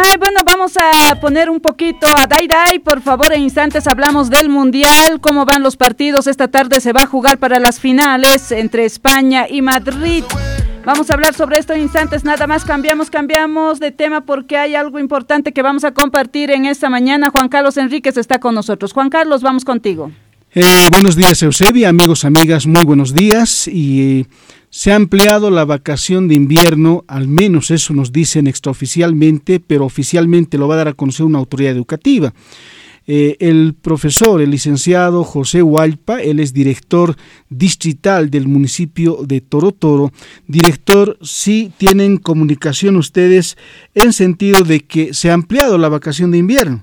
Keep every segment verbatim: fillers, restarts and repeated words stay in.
Dai, bueno, vamos a poner un poquito a Dai Dai, por favor, en instantes hablamos del Mundial, cómo van los partidos, esta tarde se va a jugar para las finales entre España y Madrid. Vamos a hablar sobre esto en instantes, nada más cambiamos, cambiamos de tema porque hay algo importante que vamos a compartir en esta mañana. Juan Carlos Enríquez está con nosotros. Juan Carlos, vamos contigo. Eh, buenos días, Eusebia, amigos, amigas, muy buenos días. Y eh, se ha ampliado la vacación de invierno, al menos eso nos dicen extraoficialmente, pero oficialmente lo va a dar a conocer una autoridad educativa. Eh, el profesor, el licenciado José Hualpa, él es director distrital del municipio de Toro Toro. Director, sí tienen comunicación ustedes en sentido de que se ha ampliado la vacación de invierno.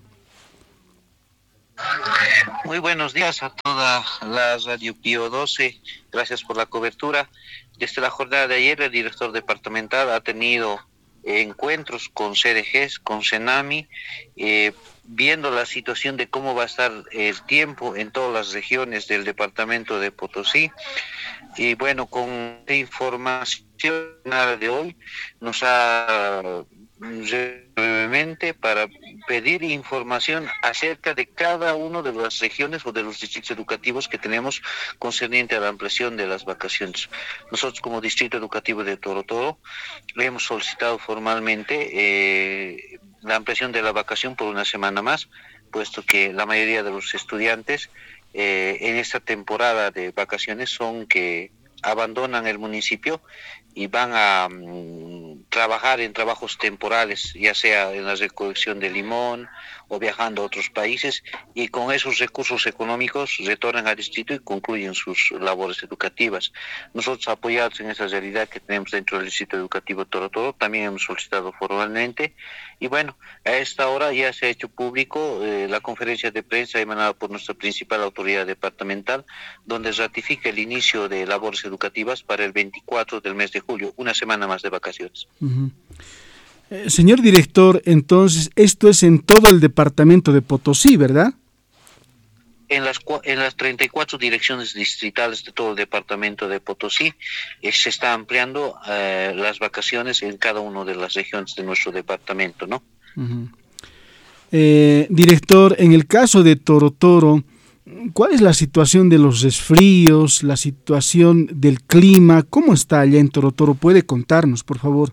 Muy buenos días a toda la Radio Pío doce, gracias por la cobertura. Desde la jornada de ayer, el director departamental ha tenido eh, encuentros con C D Gs, con CENAMI, eh, viendo la situación de cómo va a estar el tiempo en todas las regiones del departamento de Potosí. Y bueno, con esta información de hoy nos ha brevemente para pedir información acerca de cada una de las regiones o de los distritos educativos que tenemos concerniente a la ampliación de las vacaciones. Nosotros como Distrito Educativo de Toro Toro le hemos solicitado formalmente eh, la ampliación de la vacación por una semana más, puesto que la mayoría de los estudiantes eh, en esta temporada de vacaciones son que abandonan el municipio y van a um, trabajar en trabajos temporales, ya sea en la recolección de limón o viajando a otros países, y con esos recursos económicos retornan al distrito y concluyen sus labores educativas. Nosotros, apoyados en esa realidad que tenemos dentro del Distrito Educativo Toro Toro, también hemos solicitado formalmente, y bueno, a esta hora ya se ha hecho público eh, la conferencia de prensa emanada por nuestra principal autoridad departamental, donde ratifica el inicio de labores educativas para el veinticuatro del mes de julio, una semana más de vacaciones. Uh-huh. Eh, señor director, entonces esto es en todo el departamento de Potosí, ¿verdad? En las, en las treinta y cuatro direcciones distritales de todo el departamento de Potosí eh, se está ampliando eh, las vacaciones en cada una de las regiones de nuestro departamento, ¿no? Uh-huh. Eh, director, en el caso de Toro Toro, ¿cuál es la situación de los resfríos, la situación del clima? ¿Cómo está allá en Toro Toro? ¿Puede contarnos, por favor?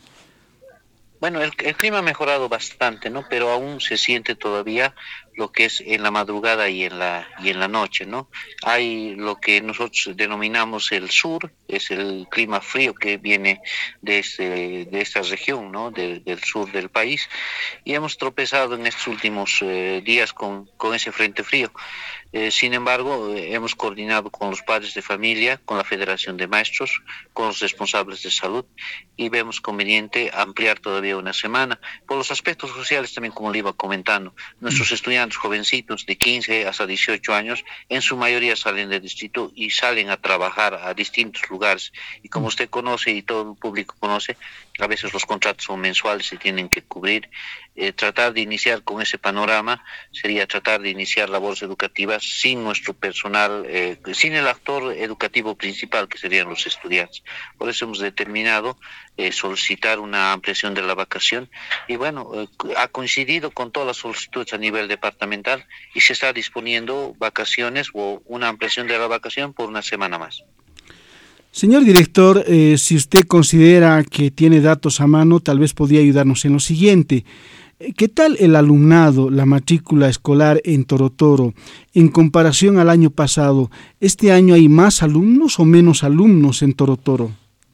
Bueno, el, el clima ha mejorado bastante, ¿no? Pero aún se siente todavía lo que es en la madrugada y en la y en la noche, ¿no? Hay lo que nosotros denominamos el sur, es el clima frío que viene de este, de esta región, ¿no? De, del sur del país, y hemos tropezado en estos últimos eh, días con, con ese frente frío. Eh, sin embargo, eh, hemos coordinado con los padres de familia, con la Federación de Maestros, con los responsables de salud, y vemos conveniente ampliar todavía una semana. Por los aspectos sociales también, como le iba comentando, nuestros estudiantes jovencitos de quince hasta dieciocho años, en su mayoría salen del distrito y salen a trabajar a distintos lugares. Y como usted conoce y todo el público conoce, a veces los contratos son mensuales, se tienen que cubrir. Eh, tratar de iniciar con ese panorama sería tratar de iniciar labores educativas sin nuestro personal, eh, sin el actor educativo principal, que serían los estudiantes. Por eso hemos determinado eh, solicitar una ampliación de la vacación, y bueno, eh, ha coincidido con todas las solicitudes a nivel departamental y se está disponiendo vacaciones o una ampliación de la vacación por una semana más. Señor director, eh, si usted considera que tiene datos a mano, tal vez podría ayudarnos en lo siguiente. ¿Qué tal el alumnado, la matrícula escolar en Toro Toro en comparación al año pasado? ¿Este año hay más alumnos o menos alumnos en Toro Toro?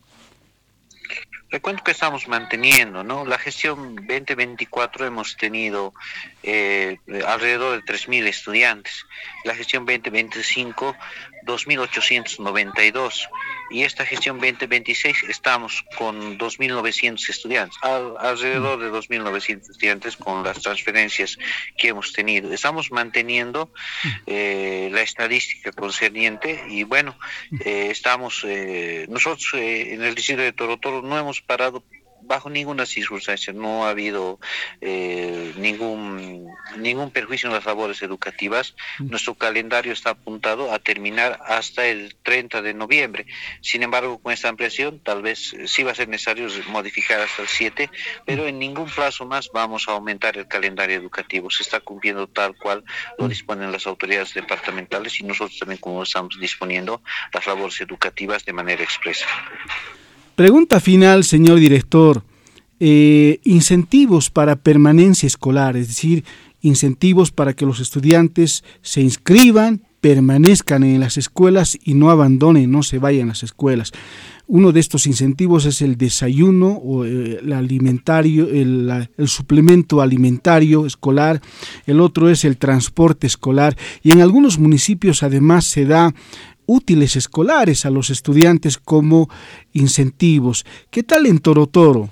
Le cuento que estamos manteniendo, ¿no? La gestión veinte veinticuatro hemos tenido eh, alrededor de tres mil estudiantes. La gestión veinte veinticinco, dos mil ochocientos noventa y dos. Y esta gestión veinte veintiséis estamos con dos mil novecientos estudiantes, al, alrededor de dos mil novecientos estudiantes con las transferencias que hemos tenido. Estamos manteniendo eh, la estadística concerniente y bueno, eh, estamos, eh, nosotros eh, en el distrito de Toro Toro no hemos parado bajo ninguna circunstancia, no ha habido eh, ningún, ningún perjuicio en las labores educativas. Nuestro calendario está apuntado a terminar hasta el treinta de noviembre. Sin embargo, con esta ampliación, tal vez sí va a ser necesario modificar hasta el siete, pero en ningún plazo más vamos a aumentar el calendario educativo. Se está cumpliendo tal cual lo disponen las autoridades departamentales y nosotros también como estamos disponiendo las labores educativas de manera expresa. Pregunta final, señor director. Eh, incentivos para permanencia escolar, es decir, incentivos para que los estudiantes se inscriban, permanezcan en las escuelas y no abandonen, no se vayan a las escuelas. Uno de estos incentivos es el desayuno o eh, el alimentario, el, la, el suplemento alimentario escolar. El otro es el transporte escolar y en algunos municipios además se da útiles escolares a los estudiantes como incentivos. ¿Qué tal en Toro Toro?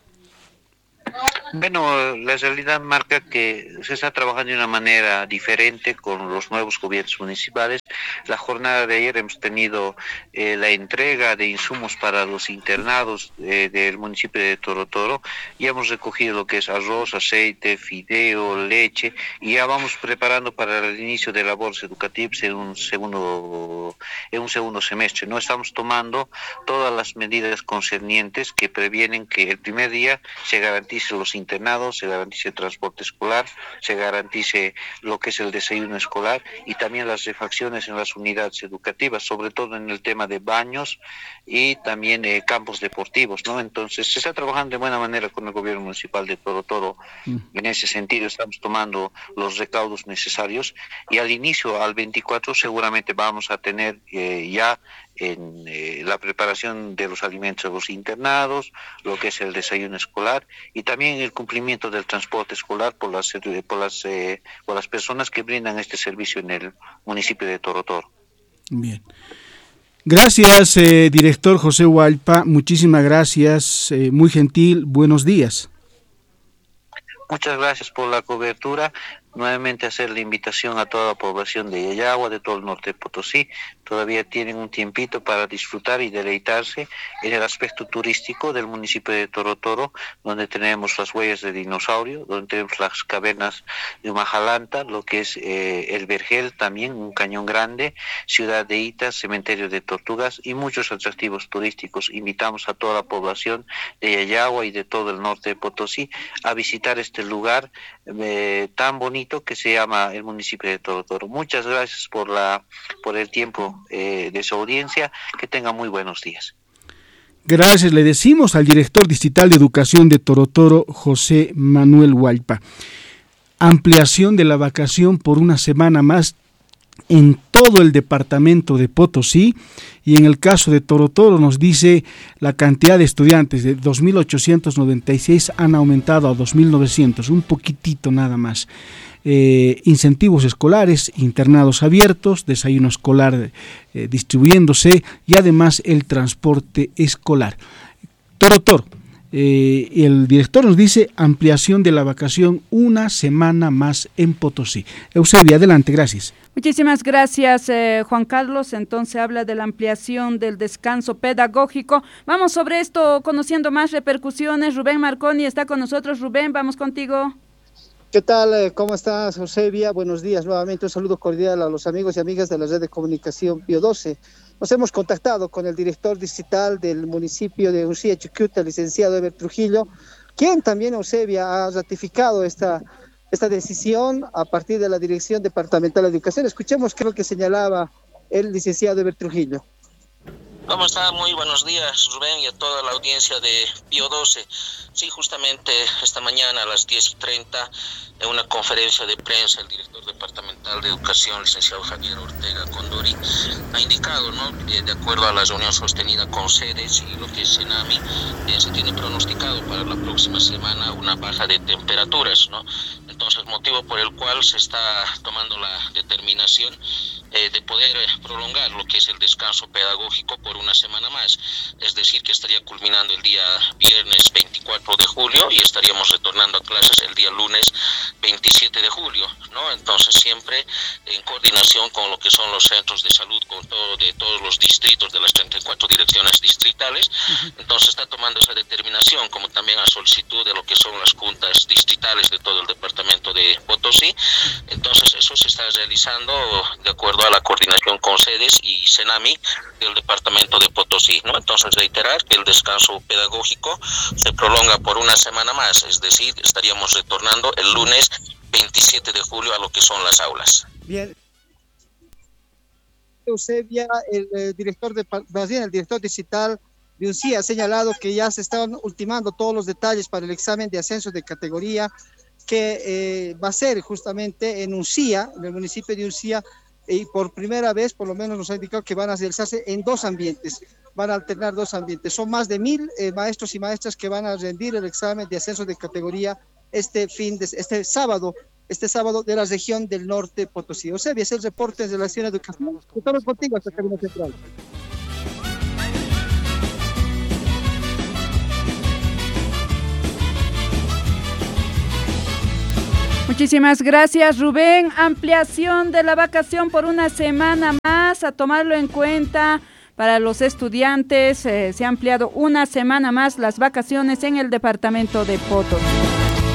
Bueno, la realidad marca que se está trabajando de una manera diferente con los nuevos gobiernos municipales. La jornada de ayer hemos tenido eh, la entrega de insumos para los internados eh, del municipio de Toro Toro. Ya hemos recogido lo que es arroz, aceite, fideo, leche y ya vamos preparando para el inicio de labores educativas en un segundo, en un segundo semestre. No estamos tomando todas las medidas concernientes que previenen que el primer día se garantice los internados, se garantice el transporte escolar, se garantice lo que es el desayuno escolar y también las refacciones en las unidades educativas, sobre todo en el tema de baños y también eh, campos deportivos, ¿no? Entonces se está trabajando de buena manera con el gobierno municipal de Toro Toro. Mm. En ese sentido estamos tomando los recaudos necesarios y al inicio, al veinticuatro, seguramente vamos a tener eh, ya en eh, la preparación de los alimentos de los internados, lo que es el desayuno escolar y también el cumplimiento del transporte escolar por las por las eh, por las personas que brindan este servicio en el municipio de Toro Toro. Bien. Gracias, eh, director José Hualpa, muchísimas gracias, eh, muy gentil, buenos días. Muchas gracias por la cobertura. Nuevamente hacer la invitación a toda la población de Yayagua, de todo el norte de Potosí. Todavía tienen un tiempito para disfrutar y deleitarse en el aspecto turístico del municipio de Toro Toro, donde tenemos las huellas de dinosaurio, donde tenemos las cavernas de Majalanta, lo que es eh, el Vergel también, un cañón grande, Ciudad de Ita, Cementerio de Tortugas y muchos atractivos turísticos. Invitamos a toda la población de Yayagua y de todo el norte de Potosí a visitar este lugar eh, tan bonito que se llama el municipio de Toro Toro. Muchas gracias por la por el tiempo eh, de su audiencia. Que tengan muy buenos días. Gracias, le decimos al director distrital de educación de Toro Toro, José Manuel Hualpa. Ampliación de la vacación por una semana más en todo el departamento de Potosí y en el caso de Toro Toro nos dice la cantidad de estudiantes de dos mil ochocientos noventa y seis han aumentado a dos mil novecientos, un poquitito nada más. Eh, incentivos escolares, internados abiertos, desayuno escolar eh, distribuyéndose y además el transporte escolar. Toro Toro, eh, el director nos dice ampliación de la vacación una semana más en Potosí. Eusebia, adelante, gracias. Muchísimas gracias, eh, Juan Carlos. Entonces habla de la ampliación del descanso pedagógico. Vamos sobre esto, conociendo más repercusiones. Rubén Marconi está con nosotros. Rubén, vamos contigo. ¿Qué tal? ¿Cómo estás, Eusebia? Buenos días nuevamente. Un saludo cordial a los amigos y amigas de la red de comunicación Pío doce. Nos hemos contactado con el director distrital del municipio de Uncía Chucuita, el licenciado Eber Trujillo, quien también, Eusebia, ha ratificado esta, esta decisión a partir de la Dirección Departamental de Educación. Escuchemos qué es lo que señalaba el licenciado Eber Trujillo. ¿Cómo está? Muy buenos días, Rubén, y a toda la audiencia de Pío doce. Sí, justamente esta mañana a las diez y treinta, en una conferencia de prensa, el director departamental de Educación, licenciado Javier Ortega Condori, ha indicado, ¿no?, que de acuerdo a la reunión sostenida con sedes y lo que es CENAMI, eh, se tiene pronosticado para la próxima semana una baja de temperaturas, ¿no? Entonces, motivo por el cual se está tomando la determinación eh, de poder prolongar lo que es el descanso pedagógico por una semana más, es decir, que estaría culminando el día viernes veinticuatro de julio y estaríamos retornando a clases el día lunes veintisiete de julio, ¿no? Entonces siempre en coordinación con lo que son los centros de salud, con todo, de todos los distritos de las treinta y cuatro direcciones distritales. Entonces está tomando esa determinación, como también a solicitud de lo que son las juntas distritales de todo el departamento de Potosí. Entonces eso se está realizando de acuerdo a la coordinación con sedes y Senami del departamento de Potosí, ¿no? Entonces reiterar que el descanso pedagógico se prolonga por una semana más, es decir, estaríamos retornando el lunes veintisiete de julio a lo que son las aulas. Bien. Eusebia, el eh, director de Brasil, el director distrital de UNCIA ha señalado que ya se están ultimando todos los detalles para el examen de ascenso de categoría que eh, va a ser justamente en UNCIA, en el municipio de UNCIA, y por primera vez, por lo menos nos ha indicado que van a realizarse en dos ambientes, van a alternar dos ambientes. Son más de mil eh, maestros y maestras que van a rendir el examen de ascenso de categoría este fin de este sábado, este sábado de la región del norte Potosí. O sea, es el reporte de la Relación Educación. Estamos contigo hasta Cabina Central. Muchísimas gracias, Rubén. Ampliación de la vacación por una semana más, a tomarlo en cuenta para los estudiantes. Eh, se ha ampliado una semana más las vacaciones en el departamento de Potosí.